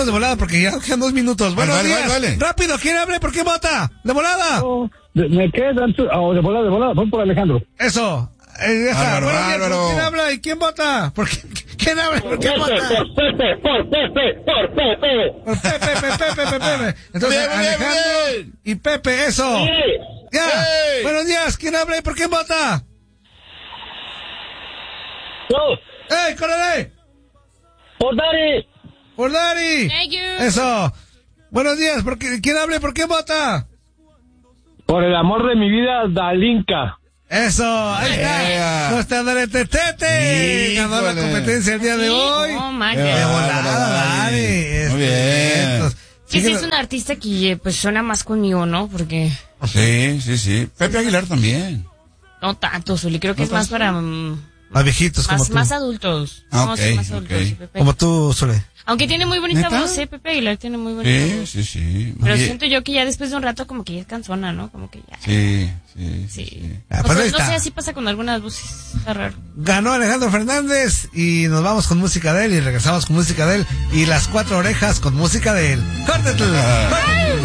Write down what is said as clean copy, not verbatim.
vámonos de volada porque ya quedan 2 minutos. Buenos días. Vale. Rápido, ¿quién habla? ¿Por qué vota? ¡De volada! Me quedan... de volada. Voy por Alejandro. Eso. Buenos días, ¿por quién habla y quién vota? ¿Quién habla? ¿Por qué vota? Por Pepe. Entonces, Bien, Alejandro y Pepe, eso. Sí. Ya. Sí. Buenos días, ¿quién habla y por quién vota? Yo. ¡Ey, córrele! Por Dari. Por Dari. Thank you. Eso. Buenos días, ¿quién habla y por quién vota? Por el amor de mi vida, Dalinka. Eso, ahí está. Nuestra Daretete. Ganó la Híjole. competencia el día de hoy. Oh, De maña. volada, Dari. Muy bien. Sí, es un artista que pues suena más conmigo, ¿no? Porque Sí. Pepe Aguilar también. no tanto, Zuli. Creo que es más para Más viejitos como tú. más adultos. Ah, No, ok, sí, más adultos. ok. Sí, Pepe. Como tú, Sole. Aunque tiene muy bonita ¿Neta? voz, Pepe Aguilar tiene muy bonita voz. Sí. Pero Oye, siento yo que ya después de un rato como que ya es cansona, ¿no? Como que ya. Sí. Ah, O pues sea, ahí no está. sé, así pasa con algunas voces. Está raro. Ganó Alejandro Fernández y nos vamos con música de él y regresamos con música de él y las 4 orejas con música de él. ¡Córtatelo!